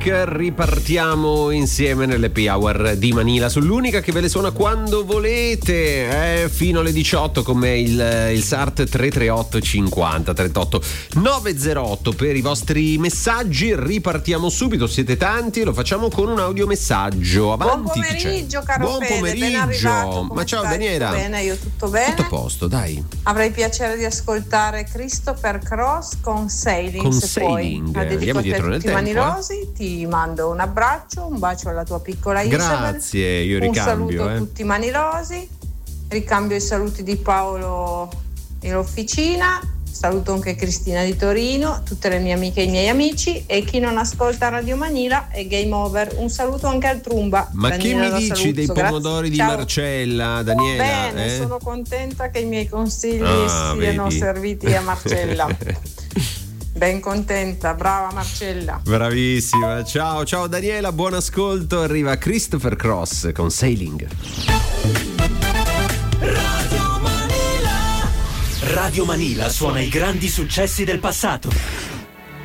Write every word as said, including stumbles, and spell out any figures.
Music. Ripartiamo insieme nell'Happy Hour di Manila, sull'unica che ve le suona quando volete, eh, fino alle diciotto, come il, il S A R T tre tre otto cinquanta trentotto novecentotto per i vostri messaggi. Ripartiamo subito, siete tanti, lo facciamo con un audiomessaggio. Avanti. Buon pomeriggio, caro Buon Fede, pomeriggio. ben arrivato. Ma ciao stai? Daniela. Tutto bene, io tutto bene. Tutto a posto, dai. Avrei piacere di ascoltare Christopher Cross con Sailing. Con se Sailing. puoi. La dedico Andiamo a te, dietro nel tutti tempo, manirosi, ti mando un abbraccio, un bacio alla tua piccola Isabel. Grazie, io un ricambio. saluto eh. a tutti i manirosi, ricambio i saluti di Paolo in officina, saluto anche Cristina di Torino, tutte le mie amiche e i miei amici, e chi non ascolta Radio Manila è game over. Un saluto anche al Trumba. Ma Daniela che mi da dici Saluzzo, dei pomodori grazie. di Ciao. Marcella, Daniela? Bene, eh? sono contenta che i miei consigli Ah, siano vedi. serviti a Marcella. Ben contenta, brava Marcella. Bravissima, ciao ciao Daniela, buon ascolto. Arriva Christopher Cross con Sailing. Radio Manila suona i grandi successi del passato.